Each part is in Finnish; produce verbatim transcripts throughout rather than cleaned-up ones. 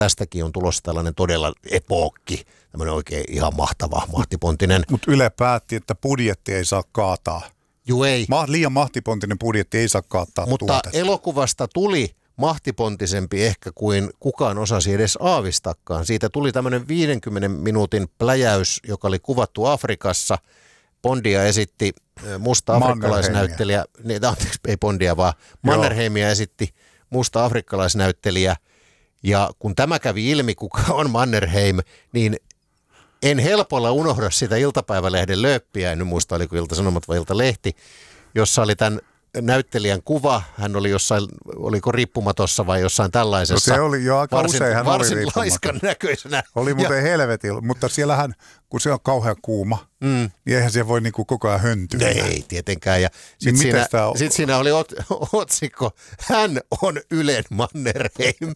tästäkin on tulossa tällainen todella epookki, tämmöinen oikein ihan mahtava, mahtipontinen. Mutta Yle päätti, että budjetti ei saa kaataa. Juu ei. Ma- liian mahtipontinen budjetti ei saa kaataa Mutta tuotetta. elokuvasta tuli mahtipontisempi ehkä kuin kukaan osasi edes aavistakaan. Siitä tuli tämmöinen viidenkymmenen minuutin pläjäys, joka oli kuvattu Afrikassa. Bondia esitti musta afrikkalaisnäyttelijä, niin, anteeksi, ei Bondia vaan, Mannerheimia esitti musta afrikkalaisnäyttelijä. Ja kun tämä kävi ilmi, kuka on Mannerheim, niin en helpolla unohda sitä iltapäivälehden lööppiä, en nyt muista oliko Ilta-Sanomat vai Iltalehti, jossa oli tämän näyttelijän kuva. Hän oli jossain, oliko riippumatossa vai jossain tällaisessa. No se oli jo aika varsin, usein hän varsin oli laiskan näköisenä. Oli muuten ja helvetillä, mutta siellähän, kun se on kauhean kuuma, mm. niin eihän se voi niinku koko ajan höntyä. Ei tietenkään. Ja niin sitten siinä, sit siinä oli ot, otsikko, hän on Ylen Mannerheim.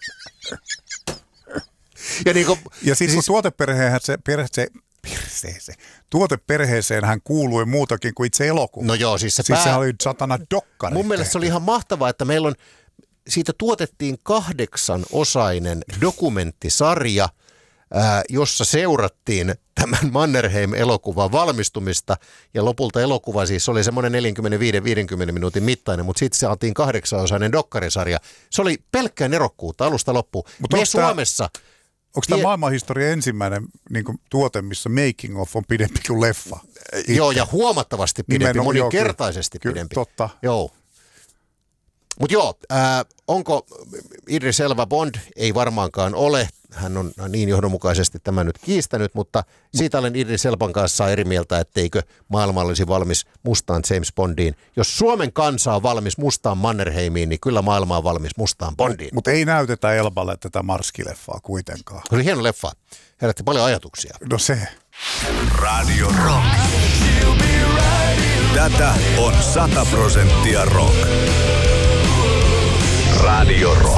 ja niin kuin, ja siis, siis tuoteperhehän se, perhe, se Perseeseen. Tuoteperheeseen hän kuului muutakin kuin itse elokuva. No joo, siis se siis pää... sehän oli satana dokkari. Mun mielestä se oli ihan mahtavaa, että meillä on, siitä tuotettiin kahdeksan osainen dokumenttisarja, ää, jossa seurattiin tämän Mannerheim-elokuvan valmistumista. Ja lopulta elokuva siis oli semmoinen neljäkymmentäviisi viisikymmentä minuutin mittainen, mutta sitten saatiin kahdeksan-osainen dokkarisarja. Se oli pelkkää nerokkuutta alusta loppuun. Me Suomessa... Onko tämä maailmanhistorian ensimmäinen niin kuin, tuote, missä making of on pidempi kuin leffa? Itse. Joo, ja huomattavasti pidempi, Nimenomaan, moninkertaisesti joo, pidempi. Kyllä, totta. Joo. Mutta joo, äh, onko Idris Elba Bond? Ei varmaankaan ole. Hän on niin johdonmukaisesti tämän nyt kiistänyt, mutta siitä olen Idris Elban kanssa eri mieltä, etteikö maailma olisi valmis mustaan James Bondiin. Jos Suomen kansa on valmis mustaan Mannerheimiin, niin kyllä maailma on valmis mustaan Bondiin. Mutta ei näytetä Elballe tätä Marski-leffaa kuitenkaan. Se oli hieno leffa. Herätti paljon ajatuksia. No se. Radio Rock. Tätä on sata prosenttia rock. Radio Rock.